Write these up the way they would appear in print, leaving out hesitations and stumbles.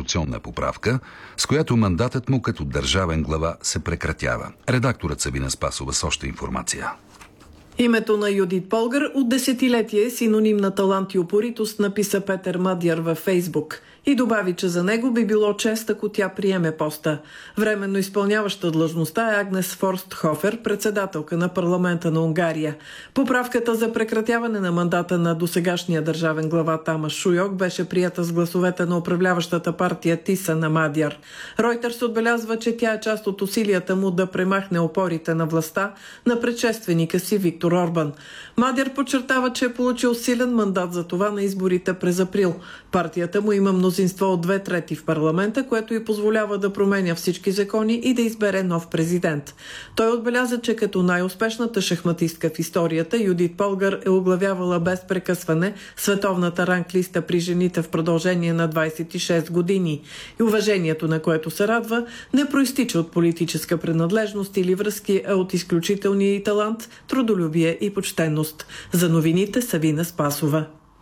конституционна поправка, с която мандатът му като държавен глава се прекратява. Редакторът Сабина Спасова с още информация. Името на Юдит Полгар от десетилетие е синоним на талант и упоритост, написа Петър Мадяр във Фейсбук. И добави, че за него би било чест, ако тя приеме поста. Временно изпълняваща длъжността е Агнес Форстхофер, председателка на парламента на Унгария. Поправката за прекратяване на мандата на досегашния държавен глава Тамаш Шуйок беше прията с гласовете на управляващата партия ТИСА на Мадяр. Ройтерс отбелязва, че тя е част от усилията му да премахне опорите на властта на предшественика си Виктор Орбан. Мадяр подчертава, че е получил силен мандат за това на изборите през април. Партията му има мнозинство от 2/3 в парламента, което й позволява да променя всички закони и да избере нов президент. Той отбеляза, че като най-успешната шахматистка в историята, Юдит Полгар е оглавявала без прекъсване световната ранглиста при жените в продължение на 26 години. И уважението, на което се радва, не проистича от политическа принадлежност или връзки, а от изключителния и талант, трудолюбие и почтенност. За новините Сабина Спасова.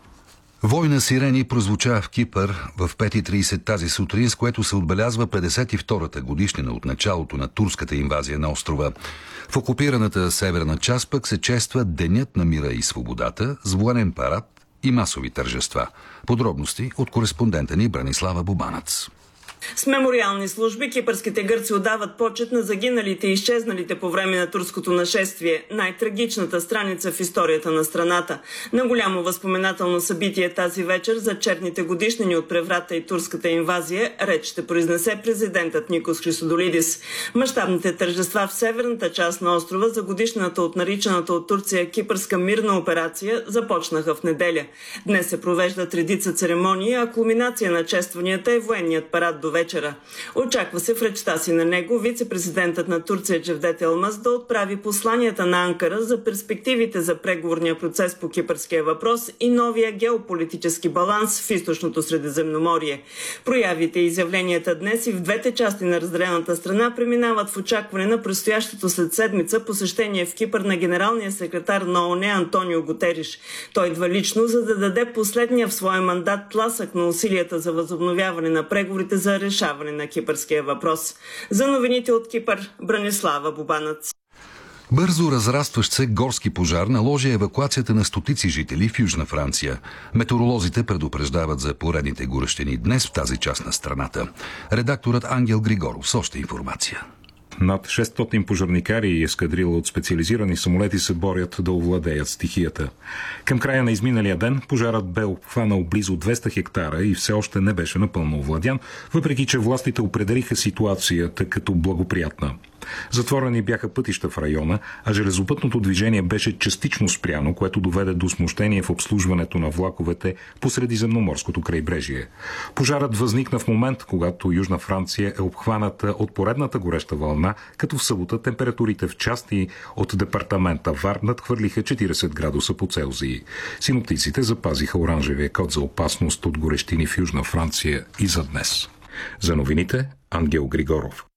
Война сирени прозвуча в Кипър в 5:30 тази сутрин, с което се отбелязва 52-та годишнина от началото на турската инвазия на острова. В окупираната северна част пък се чества Денят на мира и свободата с военен парад и масови тържества. Подробности от кореспондента ни Бранислава Бубанец. С мемориални служби кипърските гърци отдават почет на загиналите и изчезналите по време на турското нашествие, най-трагичната страница в историята на страната. На голямо възпоменателно събитие тази вечер за черните годишнини от преврата и турската инвазия реч ще произнесе президентът Никос Хрисодолидис. Мащабните тържества в северната част на острова за годишната от наричаната от Турция кипърска мирна операция започнаха в неделя. Днес се провеждат редица церемонии, а кулминация на честванията е военният парад до вечера. Очаква се в речта си на него вице-президентът на Турция Джевдет Елмаз да отправи посланията на Анкара за перспективите за преговорния процес по кипърския въпрос и новия геополитически баланс в източното Средиземноморие. Проявите и изявленията днес и в двете части на разделената страна преминават в очакване на предстоящото след седмица посещение в Кипър на генералния секретар на ООН Антонио Гутериш. Той идва лично, за да даде последния в своя мандат тласък на усилията за възобновяване на преговорите за решаване на кипърския въпрос. За новините от Кипър, Бранислава Бубанец. Бързо разрастващ се горски пожар наложи евакуацията на стотици жители в Южна Франция. Метеоролозите предупреждават за поредните горещини днес в тази част на страната. Редакторът Ангел Григоров с още информация. Над 600 пожарникари и ескадрила от специализирани самолети се борят да овладеят стихията. Към края на изминалия ден пожарът бе обхванал близо 200 хектара и все още не беше напълно овладян, въпреки че властите определиха ситуацията като благоприятна. Затворени бяха пътища в района, а железопътното движение беше частично спряно, което доведе до смущение в обслужването на влаковете по Средиземноморското крайбрежие. Пожарът възникна в момент, когато Южна Франция е обхваната от поредната гореща вълна, като в събота температурите в части от департамента Вар надхвърлиха 40 градуса по Целзий. Синоптиците запазиха оранжевия код за опасност от горещини в Южна Франция и за днес. За новините Ангел Григоров.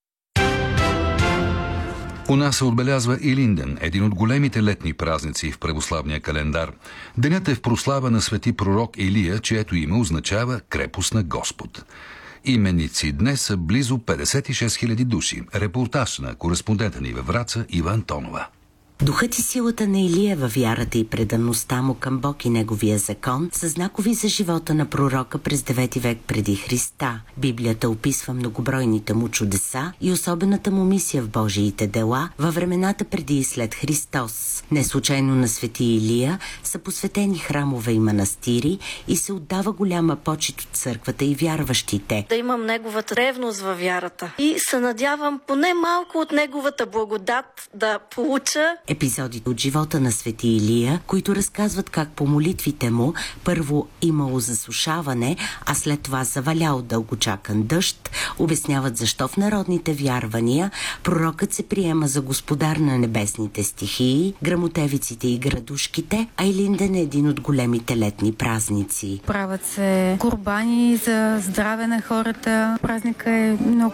У нас се отбелязва Илинден, един от големите летни празници в православния календар. Денят е в прослава на свети пророк Илия, чието име означава крепост на Господ. Именици днес са близо 56 000 души. Репортаж на кореспондента ни във Враца Ива Антонова. Духът и силата на Илия във вярата и предаността му към Бог и неговия закон са знакови за живота на пророка през 9 век преди Христа. Библията описва многобройните му чудеса и особената му мисия в Божиите дела във времената преди и след Христос. Неслучайно на свети Илия са посветени храмове и манастири и се отдава голяма почит от църквата и вярващите. Да имам неговата ревност във вярата и се надявам поне малко от неговата благодат да получа. Епизодите от живота на свети Илия, които разказват как по молитвите му първо имало засушаване, а след това завалял дългочакан дъжд, обясняват защо в народните вярвания пророкът се приема за господар на небесните стихии, грамотевиците и градушките, а Илинден е един от големите летни празници. Правят се курбани за здраве на хората. Празника е много